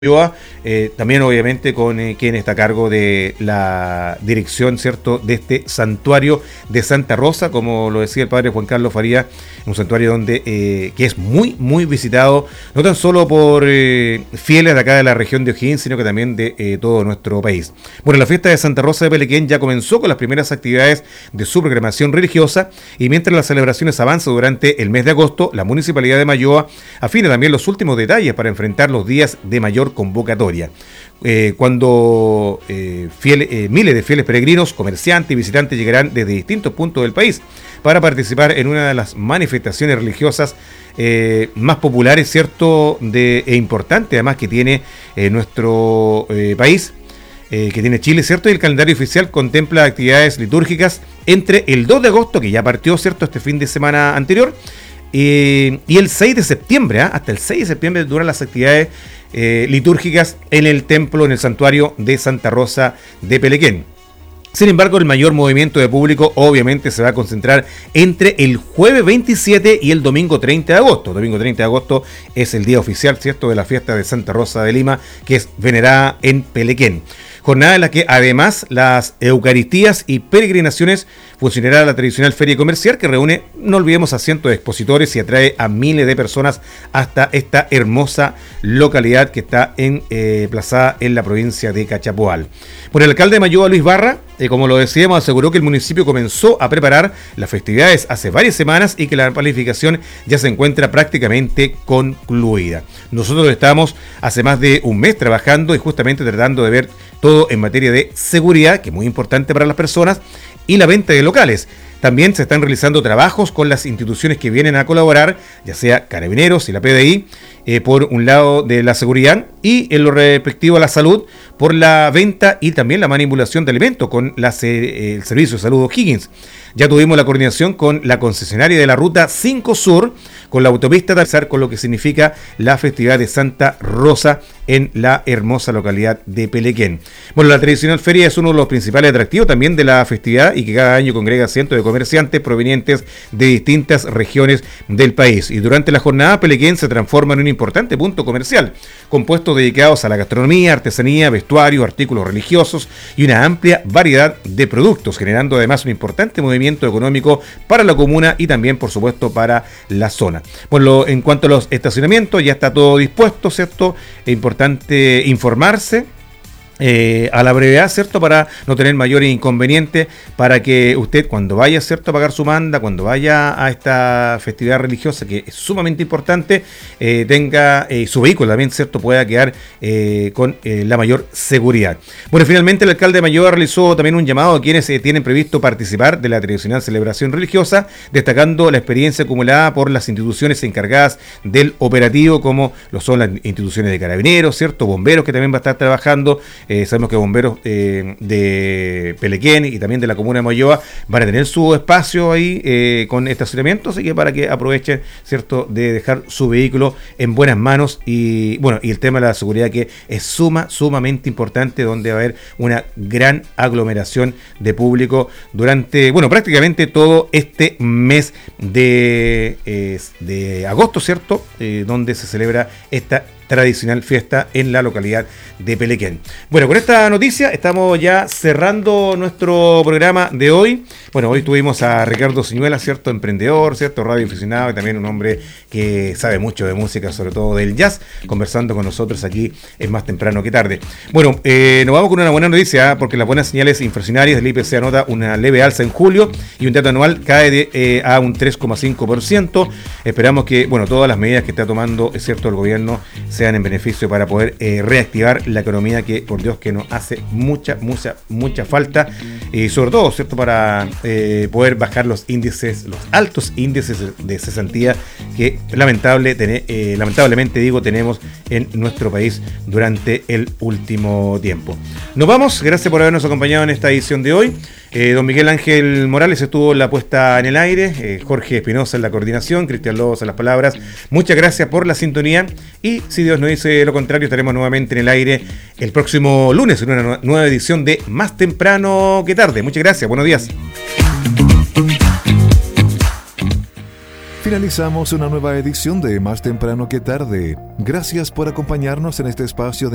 También obviamente con quien está a cargo de la dirección, ¿cierto?, de este santuario de Santa Rosa, como lo decía el padre Juan Carlos Farías, un santuario donde que es muy visitado, no tan solo por fieles de acá de la región de O'Higgins, sino que también de todo nuestro país. Bueno, la fiesta de Santa Rosa de Pelequén ya comenzó con las primeras actividades de su programación religiosa, y mientras las celebraciones avanzan durante el mes de agosto, la Municipalidad de Malloa afina también los últimos detalles para enfrentar los días de mayor convocatoria. Cuando miles de fieles peregrinos, comerciantes y visitantes llegarán desde distintos puntos del país para participar en una de las manifestaciones religiosas más populares, ¿cierto?, e importante además que tiene nuestro país, que tiene Chile, ¿cierto? Y el calendario oficial contempla actividades litúrgicas entre el 2 de agosto, que ya partió, ¿cierto?, este fin de semana anterior, y el 6 de septiembre, hasta el 6 de septiembre duran las actividades litúrgicas en el templo, en el santuario de Santa Rosa de Pelequén. Sin embargo, el mayor movimiento de público obviamente se va a concentrar entre el jueves 27 y el domingo 30 de agosto. Domingo 30 de agosto es el día oficial, ¿cierto?, de la fiesta de Santa Rosa de Lima, que es venerada en Pelequén. Jornada en la que además las eucaristías y peregrinaciones funcionará la tradicional feria comercial que reúne, no olvidemos, a cientos de expositores y atrae a miles de personas hasta esta hermosa localidad que está emplazada en la provincia de Cachapoal. Bueno, el alcalde de Malloa, Luis Barra, como lo decíamos, aseguró que el municipio comenzó a preparar las festividades hace varias semanas y que la planificación ya se encuentra prácticamente concluida. Nosotros estamos hace más de un mes trabajando y justamente tratando de ver todo en materia de seguridad, que es muy importante para las personas, y la venta de locales. También se están realizando trabajos con las instituciones que vienen a colaborar, ya sea Carabineros y la PDI, por un lado de la seguridad, y en lo respectivo a la salud, por la venta y también la manipulación de alimentos con el Servicio de Salud O'Higgins. Ya tuvimos la coordinación con la concesionaria de la Ruta 5 Sur, con la autopista Tarzar, con lo que significa la festividad de Santa Rosa en la hermosa localidad de Pelequén. Bueno, la tradicional feria es uno de los principales atractivos también de la festividad y que cada año congrega cientos de comerciantes provenientes de distintas regiones del país. Y durante la jornada, Pelequén se transforma en un importante punto comercial, con puestos dedicados a la gastronomía, artesanía, vestuario, artículos religiosos y una amplia variedad de productos, generando además un importante movimiento económico para la comuna y también, por supuesto, para la zona. Bueno, en cuanto a los estacionamientos, ya está todo dispuesto, ¿cierto? Es importante informarse a la brevedad, ¿cierto?, para no tener mayores inconvenientes, para que usted, cuando vaya, ¿cierto?, a pagar su manda, cuando vaya a esta festividad religiosa, que es sumamente importante, tenga su vehículo también, ¿cierto?, pueda quedar con la mayor seguridad. Bueno, finalmente el alcalde de Malloa realizó también un llamado a quienes tienen previsto participar de la tradicional celebración religiosa, destacando la experiencia acumulada por las instituciones encargadas del operativo, como lo son las instituciones de Carabineros, ¿cierto?, bomberos, que también va a estar trabajando. Sabemos que bomberos de Pelequén y también de la comuna de Malloa van a tener su espacio ahí con estacionamientos, así que para que aprovechen, ¿cierto?, de dejar su vehículo en buenas manos. Y bueno, y el tema de la seguridad, que es sumamente importante, donde va a haber una gran aglomeración de público durante, bueno, prácticamente todo este mes de agosto, ¿cierto?, donde se celebra esta tradicional fiesta en la localidad de Pelequén. Bueno, con esta noticia estamos ya cerrando nuestro programa de hoy. Bueno, hoy tuvimos a Ricardo Siñuela, ¿cierto?, emprendedor, ¿cierto?, radioaficionado, y también un hombre que sabe mucho de música, sobre todo del jazz, conversando con nosotros aquí en Más Temprano que Tarde. Bueno, nos vamos con una buena noticia, porque las buenas señales inflacionarias del IPC anota una leve alza en julio y un dato anual cae a un 3,5%. Esperamos que, bueno, todas las medidas que está tomando, es cierto, el gobierno sean en beneficio para poder reactivar la economía, que por Dios que nos hace mucha falta, y sobre todo, ¿cierto?, para poder bajar los altos índices de cesantía que lamentablemente tenemos en nuestro país durante el último tiempo. Nos vamos, gracias por habernos acompañado en esta edición de hoy. Don Miguel Ángel Morales estuvo en la puesta en el aire, Jorge Espinosa en la coordinación, Cristian Lobos en las palabras. Muchas gracias por la sintonía, y si Dios nos dice lo contrario, estaremos nuevamente en el aire el próximo lunes en una nueva edición de Más Temprano que Tarde. Muchas gracias, buenos días. Finalizamos una nueva edición de Más Temprano que Tarde. Gracias por acompañarnos en este espacio de